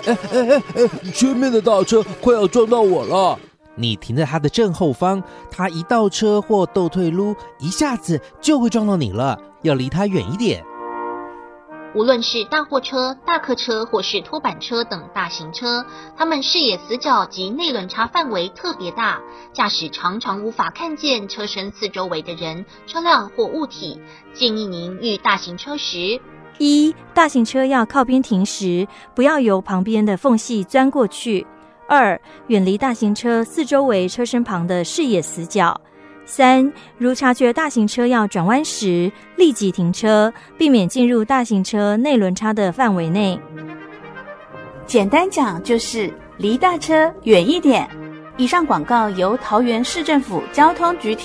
前面的大车快要撞到我了。 你停在他的正后方，他一倒车或倒退路，一下子就会撞到你了，要离他远一点。 无论是大货车、大客车或是拖板车等大型车，它们视野死角及内轮差范围特别大，驾驶常常无法看见车身四周围的人、车辆或物体。建议您遇大型车时 ：1. 大型车要靠边停时，不要由旁边的缝隙钻过去。2. 远离大型车四周围车身旁的视野死角。3. 如察觉大型车要转弯时，立即停车，避免进入大型车内轮差的范围内。 简单讲就是离大车远一点。以上广告由桃园市政府交通局提